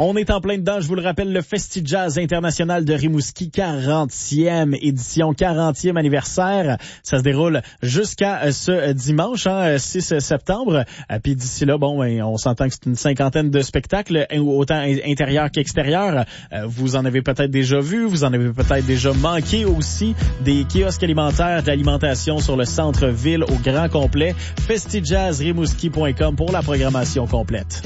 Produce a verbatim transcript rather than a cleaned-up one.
On est en plein dedans, je vous le rappelle, le Festi Jazz International de Rimouski, quarantième édition, quarantième anniversaire. Ça se déroule jusqu'à ce dimanche, hein, six septembre. Puis d'ici là, bon, on s'entend que c'est une cinquantaine de spectacles, autant intérieurs qu'extérieurs. Vous en avez peut-être déjà vu, vous en avez peut-être déjà manqué aussi. Des kiosques alimentaires, de l'alimentation sur le centre-ville au grand complet. festi jazz rimouski point com pour la programmation complète.